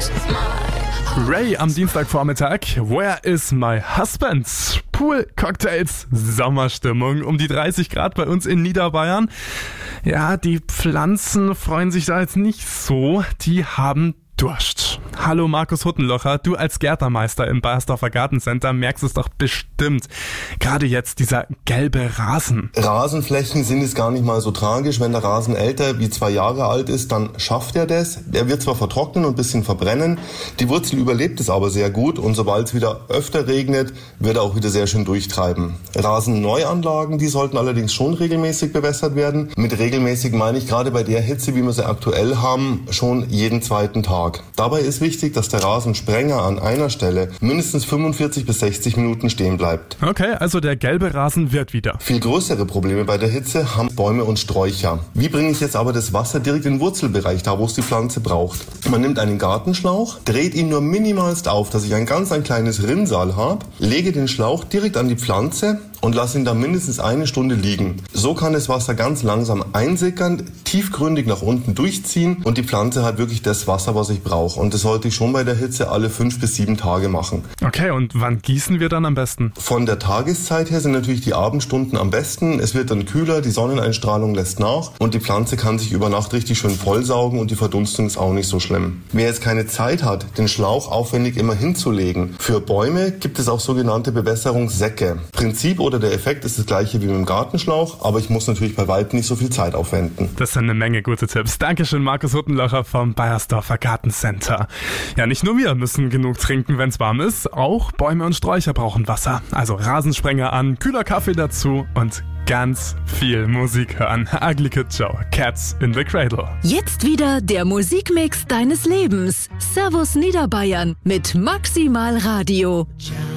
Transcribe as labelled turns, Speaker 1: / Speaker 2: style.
Speaker 1: Ray am Dienstagvormittag. Where is my husband? Pool, Cocktails, Sommerstimmung. Um die 30 Grad bei uns in Niederbayern. Ja, die Pflanzen freuen sich da jetzt nicht so. Die haben Durst. Hallo Markus Huttenlocher, du als Gärtnermeister im Bayersdorfer Gartencenter merkst es doch bestimmt. Gerade jetzt dieser gelbe Rasen.
Speaker 2: Rasenflächen sind es gar nicht mal so tragisch. Wenn der Rasen älter wie 2 Jahre alt ist, dann schafft er das. Er wird zwar vertrocknen und ein bisschen verbrennen, die Wurzel überlebt es aber sehr gut und sobald es wieder öfter regnet, wird er auch wieder sehr schön durchtreiben. Rasenneuanlagen, die sollten allerdings schon regelmäßig bewässert werden. Mit regelmäßig meine ich gerade bei der Hitze, wie wir sie aktuell haben, schon jeden zweiten Tag. Dabei ist wichtig, dass der Rasensprenger an einer Stelle mindestens 45 bis 60 Minuten stehen bleibt.
Speaker 1: Okay, also der gelbe Rasen wird wieder.
Speaker 2: Viel größere Probleme bei der Hitze haben Bäume und Sträucher. Wie bringe ich jetzt aber das Wasser direkt in den Wurzelbereich, da wo es die Pflanze braucht? Man nimmt einen Gartenschlauch, dreht ihn nur minimalst auf, dass ich ein kleines Rinnsal habe, lege den Schlauch direkt an die Pflanze und lasse ihn dann mindestens 1 Stunde liegen. So kann das Wasser ganz langsam einsickern, tiefgründig nach unten durchziehen und die Pflanze hat wirklich das Wasser, was ich brauche. Und das sollte ich schon bei der Hitze alle 5 bis 7 Tage machen.
Speaker 1: Okay, und wann gießen wir dann am besten?
Speaker 2: Von der Tageszeit her sind natürlich die Abendstunden am besten. Es wird dann kühler, die Sonneneinstrahlung lässt nach und die Pflanze kann sich über Nacht richtig schön vollsaugen und die Verdunstung ist auch nicht so schlimm. Wer jetzt keine Zeit hat, den Schlauch aufwendig immer hinzulegen, für Bäume gibt es auch sogenannte Bewässerungssäcke. Prinzip oder der Effekt ist das gleiche wie mit dem Gartenschlauch, aber ich muss natürlich bei weitem nicht so viel Zeit aufwenden.
Speaker 1: Das sind eine Menge gute Tipps. Dankeschön, Markus Huttenlocher vom Bayersdorfer Gartencenter. Ja, nicht nur wir müssen genug trinken, wenn es warm ist, auch Bäume und Sträucher brauchen Wasser. Also Rasensprenger an, kühler Kaffee dazu und ganz viel Musik hören. Ugly Kid Joe, Cats in the Cradle.
Speaker 3: Jetzt wieder der Musikmix deines Lebens. Servus Niederbayern mit Maximal Radio.